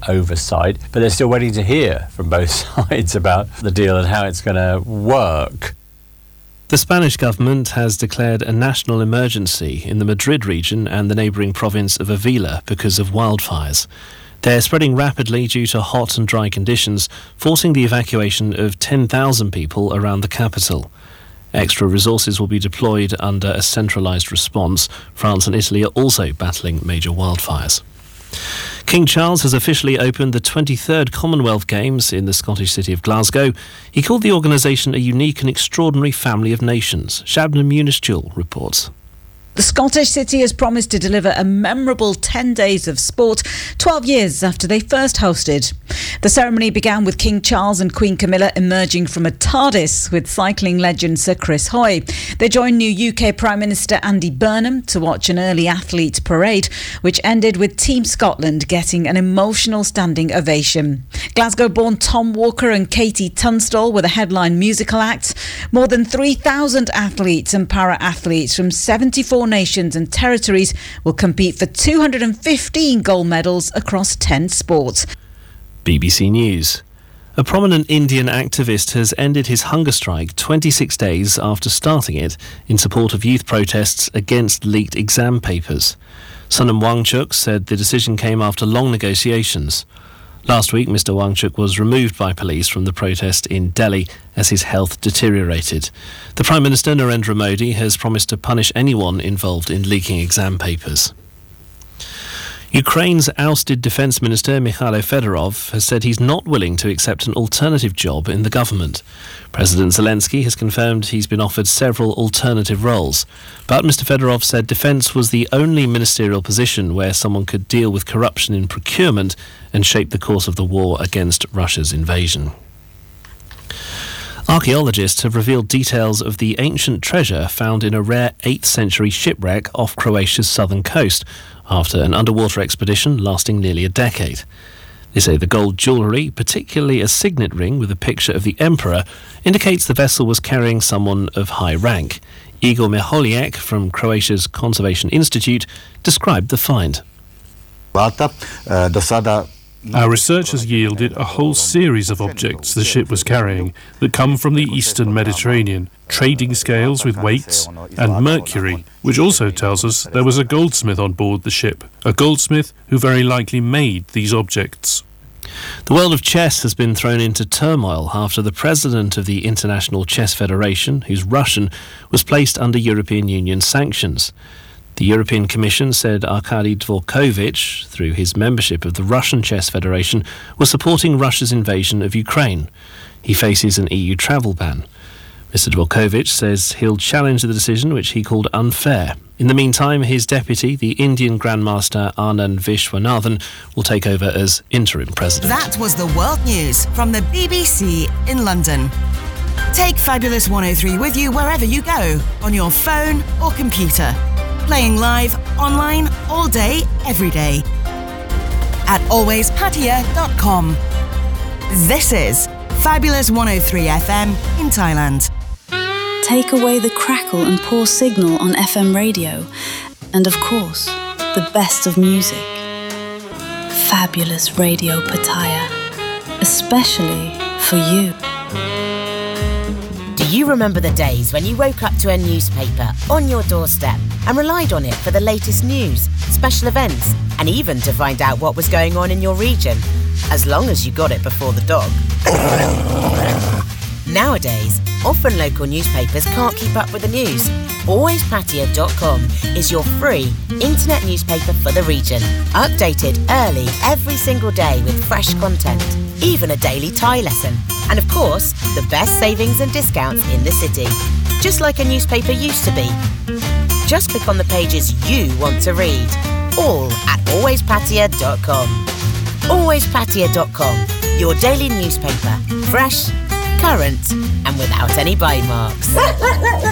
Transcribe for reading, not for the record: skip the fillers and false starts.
oversight, but they're still waiting to hear from both sides about the deal and how it's going to work. The Spanish government has declared a national emergency in the Madrid region and the neighbouring province of Avila because of wildfires. They're spreading rapidly due to hot and dry conditions, forcing the evacuation of 10,000 people around the capital. Extra resources will be deployed under a centralised response. France and Italy are also battling major wildfires. King Charles has officially opened the 23rd Commonwealth Games in the Scottish city of Glasgow. He called the organisation a unique and extraordinary family of nations. Shabnam Yunus-Jewell reports. The Scottish city has promised to deliver a memorable 10 days of sport 12 years after they first hosted. The ceremony began with King Charles and Queen Camilla emerging from a TARDIS with cycling legend Sir Chris Hoy. They joined new UK Prime Minister Andy Burnham to watch an early athlete parade, which ended with Team Scotland getting an emotional standing ovation. Glasgow-born Tom Walker and Katie Tunstall were the headline musical act. More than 3,000 athletes and para-athletes from 74 nations and territories will compete for 215 gold medals across 10 sports. BBC News. A prominent Indian activist has ended his hunger strike 26 days after starting it in support of youth protests against leaked exam papers. Sonam Wangchuk said the decision came after long negotiations. Last week, Mr Wangchuk was removed by police from the protest in Delhi as his health deteriorated. The Prime Minister, Narendra Modi, has promised to punish anyone involved in leaking exam papers. Ukraine's ousted Defence Minister Mikhailo Fedorov has said he's not willing to accept an alternative job in the government. President Zelensky has confirmed he's been offered several alternative roles. But Mr Fedorov said defence was the only ministerial position where someone could deal with corruption in procurement and shape the course of the war against Russia's invasion. Archaeologists have revealed details of the ancient treasure found in a rare 8th century shipwreck off Croatia's southern coast after an underwater expedition lasting nearly a decade. They say the gold jewellery, particularly a signet ring with a picture of the emperor, indicates the vessel was carrying someone of high rank. Igor Miholiak from Croatia's Conservation Institute described the find. Our research has yielded a whole series of objects the ship was carrying that come from the eastern Mediterranean, trading scales with weights and mercury, which also tells us there was a goldsmith on board the ship, a goldsmith who very likely made these objects. The world of chess has been thrown into turmoil after the president of the International Chess Federation, who's Russian, was placed under European Union sanctions. The European Commission said Arkady Dvorkovich, through his membership of the Russian Chess Federation, was supporting Russia's invasion of Ukraine. He faces an EU travel ban. Mr Dvorkovich says he'll challenge the decision, which he called unfair. In the meantime, his deputy, the Indian Grandmaster Anand Vishwanathan, will take over as interim president. That was the world news from the BBC in London. Take Fabulous 103 with you wherever you go, on your phone or computer. Playing live, online, all day, every day. At alwayspatia.com. This is Fabulous 103 FM in Thailand. Take away the crackle and poor signal on FM radio. And of course, the best of music. Fabulous Radio Pattaya. Especially for you. Do you remember the days when you woke up to a newspaper on your doorstep and relied on it for the latest news, special events, and even to find out what was going on in your region, as long as you got it before the dog? Nowadays, often local newspapers can't keep up with the news. AlwaysPatia.com is your free internet newspaper for the region. Updated early every single day with fresh content, even a daily Thai lesson. And of course, the best savings and discounts in the city. Just like a newspaper used to be. Just click on the pages you want to read. All at AlwaysPatia.com. AlwaysPatia.com, your daily newspaper. Fresh, current, and without any bite marks.